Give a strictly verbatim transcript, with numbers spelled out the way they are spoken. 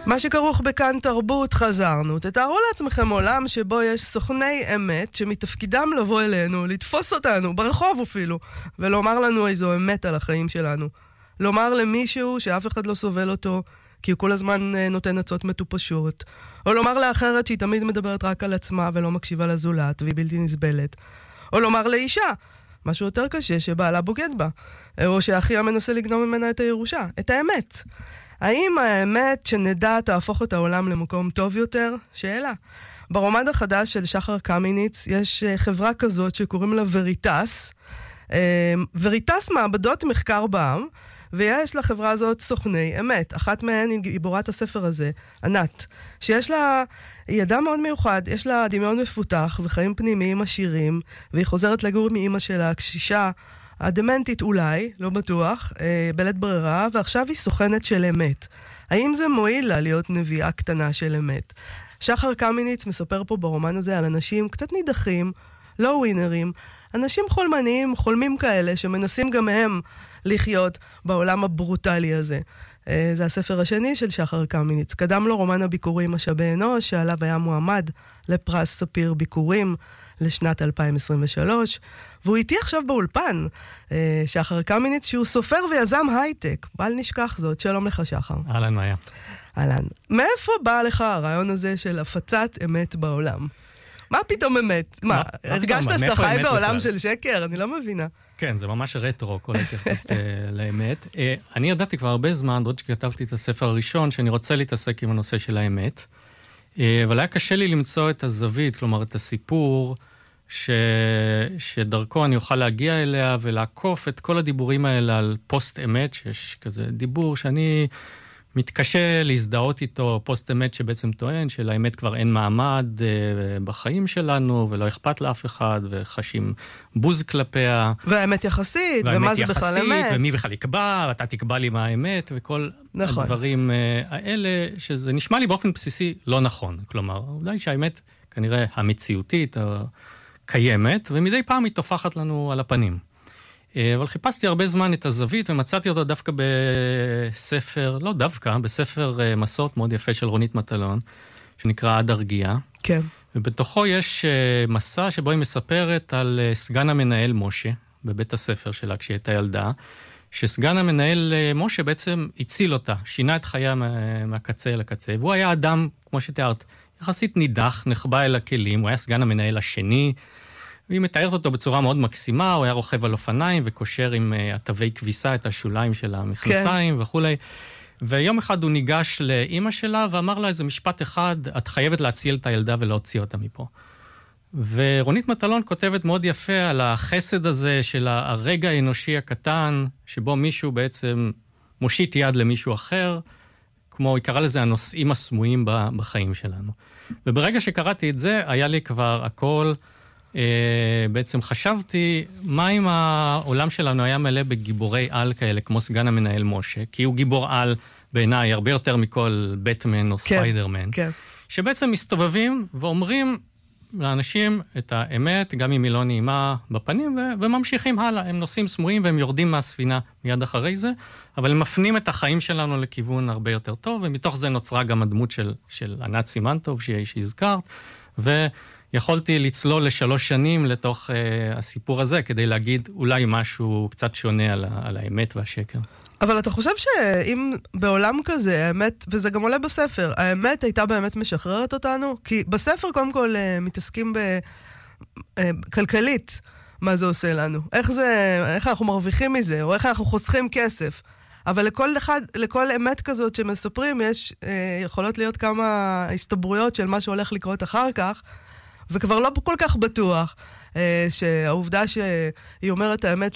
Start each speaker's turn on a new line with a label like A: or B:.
A: מה שכרוך בכאן תרבות, חזרנו. תתארו לעצמכם עולם שבו יש סוכני אמת שמתפקידם לבוא אלינו, לתפוס אותנו, ברחוב אפילו, ולומר לנו איזו אמת על החיים שלנו. לומר למישהו שאף אחד לא סובל אותו, כי הוא כל הזמן נותן עצות מטופשות. או לומר לאחרת שהיא תמיד מדברת רק על עצמה ולא מקשיבה לזולת, והיא בלתי נסבלת. או לומר לאישה, משהו יותר קשה שבעלה בוגד בה. או שאחיה מנסה לגנוב ממנה את הירושה, את האמת. האם האמת שנדע תהפוך את העולם למקום טוב יותר? שאלה. ברומן החדש של שחר קמיניץ יש חברה כזאת שקוראים לה וריטס. וריטס מעבדות מחקר בעם, ויש לחברה הזאת סוכני אמת. אחת מהן היא גיבורת הספר הזה, ענת, שיש לה, היא ידע מאוד מיוחד, יש לה דמיון מפותח וחיים פנימיים עשירים, והיא חוזרת לגור מאמא שלה, הקשישה, הדמנטית אולי, לא בטוח, אה, בלית ברירה, ועכשיו היא סוכנת של אמת. האם זה מועיל לה להיות נביאה קטנה של אמת? שחר קמיניץ מספר פה ברומן הזה על אנשים קצת נידחים, לא ווינרים, אנשים חולמניים, חולמים כאלה, שמנסים גם הם לחיות בעולם הברוטלי הזה. אה, זה הספר השני של שחר קמיניץ. קדם לו רומן הביקורים משאבי אנוש, שעליו היה מועמד לפרס ספיר ביקורים, לשנת אלפיים עשרים ושלוש, והוא איתי עכשיו באולפן, שחר קמיניץ, שהוא סופר ויזם הייטק. בל נשכח זאת. שלום לך, שחר.
B: אהלן, מאיה.
A: אהלן. מאיפה בא לך הרעיון הזה של הפצת אמת בעולם? מה פתאום אמת? מה, הרגשת שאתה חי בעולם של שקר? אני לא מבינה.
B: כן, זה ממש רטרו, כל ההתייחסות לאמת. אני ידעתי כבר הרבה זמן, עוד שכתבתי את הספר הראשון, שאני רוצה להתעסק עם הנושא של האמת, אבל היה קשה לי למצוא את הזווית, כלומר, את הסיפור, ש... שדרכו אני אוכל להגיע אליה ולעקוף את כל הדיבורים האלה על פוסט אמת, שיש כזה דיבור שאני מתקשה להזדהות איתו, פוסט אמת שבעצם טוען שלאמת כבר אין מעמד אה, בחיים שלנו, ולא אכפת לאף אחד, וחשים בוז כלפיה.
A: והאמת יחסית, ומה זה בכלל אמת.
B: ומי בכלל יקבע, אתה תקבע לי מה האמת, וכל נכון. הדברים אה, האלה, שזה נשמע לי באופן בסיסי לא נכון. כלומר, אולי שהאמת כנראה המציאותית, קיימת, ומדי פעם היא תופחת לנו על הפנים. אבל חיפשתי הרבה זמן את הזווית, ומצאתי אותו דווקא בספר, לא דווקא, בספר מסורת מאוד יפה של רונית מטלון, שנקרא עד הרגיעה.
A: כן.
B: ובתוכו יש מסע שבו היא מספרת על סגן המנהל משה, בבית הספר שלה כשהיא הייתה ילדה, שסגן המנהל משה בעצם הציל אותה, שינה את חייה מהקצה אל הקצה, והוא היה אדם, כמו שתיארת, יחסית נידח, נחבא אל הכלים, הוא היה סגן המנהל השני, והיא מתארת אותו בצורה מאוד מקסימה, הוא היה רוכב על אופניים וקושר עם עטבי כביסה את השוליים של המכנסיים כן. וכו'. ויום אחד הוא ניגש לאמא שלה ואמר לה איזה משפט אחד, את חייבת להציל את הילדה ולהוציא אותה מפה. ורונית מטלון כותבת מאוד יפה על החסד הזה של הרגע האנושי הקטן, שבו מישהו בעצם מושיט יד למישהו אחר, כמו היא קראה לזה הנושאים הסמויים בחיים שלנו. וברגע שקראתי את זה, היה לי כבר הכל, אה, בעצם חשבתי, מה אם העולם שלנו היה מלא בגיבורי על כאלה, כמו סגן המנהל משה, כי הוא גיבור על בעיניי הרבה יותר מכל בטמן או כן, ספיידרמן, כן. שבעצם מסתובבים ואומרים לאנשים את האמת, גם אם היא לא נעימה בפנים, ו- וממשיכים הלאה. הם נושאים סמויים והם יורדים מהספינה מיד אחרי זה, אבל הם מפנים את החיים שלנו לכיוון הרבה יותר טוב, ומתוך זה נוצרה גם הדמות של, של ענת סימנטוב, שהזכרת, ויכולתי לצלול לשלוש שנים לתוך uh, הסיפור הזה, כדי להגיד אולי משהו קצת שונה על, ה- על האמת והשקר.
A: אבל אתה חושב שאם בעולם כזה, האמת, וזה גם עולה בספר, האמת הייתה באמת משחררת אותנו? כי בספר קודם כל מתעסקים בכלכלית, מה זה עושה לנו. איך זה, איך אנחנו מרוויחים מזה, או איך אנחנו חוסכים כסף. אבל לכל אחד, לכל אמת כזאת שמספרים, יש, יכולות להיות כמה הסתברויות של מה שהולך לקרות אחר כך, וכבר לא כל כך בטוח שהעובדה שהיא אומרת האמת